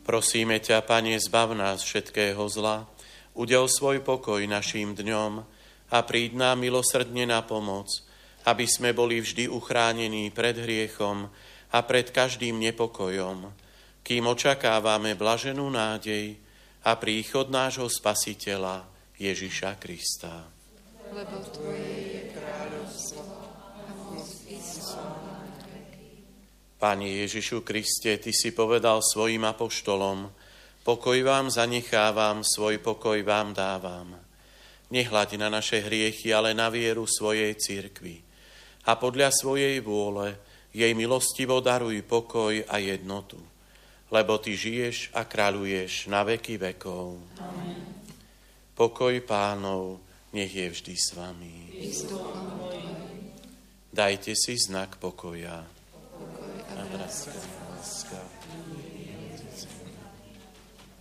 Prosíme ťa, Pane, zbav nás všetkého zla, udel svoj pokoj našim dňom a príď nám milosrdne na pomoc, aby sme boli vždy uchránení pred hriechom a pred každým nepokojom, kým očakávame blaženú nádej a príchod nášho Spasiteľa Ježiša Krista. Lebo Tvoje je kráľovstvo a moc i sláva na veky. Pane Ježišu Kriste, Ty si povedal svojim apoštolom, pokoj vám zanechávam, svoj pokoj vám dávam. Nehľaď na naše hriechy, ale na vieru svojej cirkvi. A podľa svojej vôle jej milostivo daruj pokoj a jednotu. Lebo Ty žiješ a kráľuješ na veky vekov. Amen. Pokoj Pánov nech je vždy s vami. Dajte si znak pokoja. A láska.